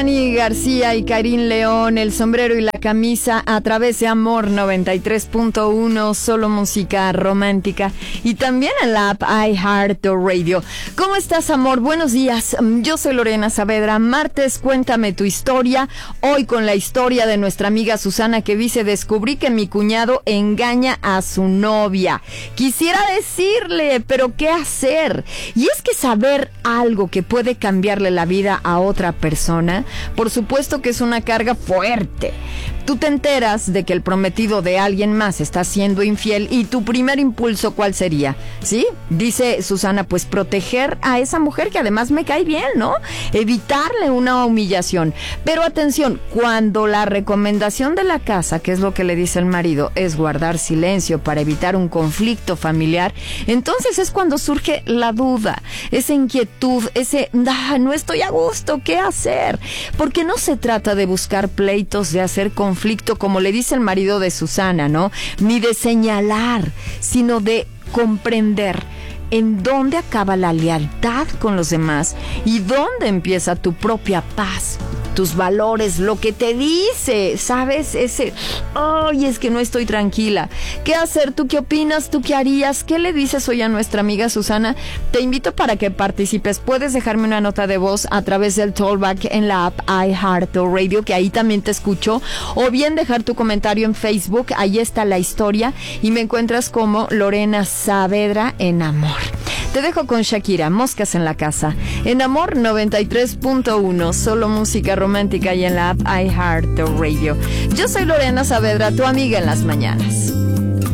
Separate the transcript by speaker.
Speaker 1: Dani García y Karin León, El sombrero y la camisa, a través de Amor 93.1, solo música romántica, y también en la app iHeartRadio. ¿Cómo estás, amor? Buenos días. Yo soy Lorena Saavedra. Martes, cuéntame tu historia. Hoy con la historia de nuestra amiga Susana, que dice: descubrí que mi cuñado engaña a su novia. Quisiera decirle, pero ¿qué hacer? Y es que saber algo que puede cambiarle la vida a otra persona, por supuesto que es una carga fuerte. Tú te enteras de que el prometido de alguien más está siendo infiel y tu primer impulso, ¿cuál sería? ¿Sí? Dice Susana, pues proteger a esa mujer que además me cae bien, ¿no? Evitarle una humillación. Pero atención, cuando la recomendación de la casa, que es lo que le dice el marido, es guardar silencio para evitar un conflicto familiar, entonces es cuando surge la duda, esa inquietud, ese no estoy a gusto, ¿qué hacer? Porque no se trata de buscar pleitos, de hacer conflicto, como le dice el marido de Susana, ¿no? Ni de señalar, sino de comprender en dónde acaba la lealtad con los demás y dónde empieza tu propia paz, tus valores, lo que te dice, ¿sabes? Ese, ay, es que no estoy tranquila. ¿Qué hacer? ¿Tú qué opinas? ¿Tú qué harías? ¿Qué le dices hoy a nuestra amiga Susana? Te invito para que participes. Puedes dejarme una nota de voz a través del Talkback en la app iHeartRadio, que ahí también te escucho, o bien dejar tu comentario en Facebook. Ahí está la historia y me encuentras como Lorena Saavedra en Amor. Te dejo con Shakira, Moscas en la casa, en Amor 93.1, solo música romántica, y en la app iHeartRadio. Yo soy Lorena Saavedra, tu amiga en las mañanas.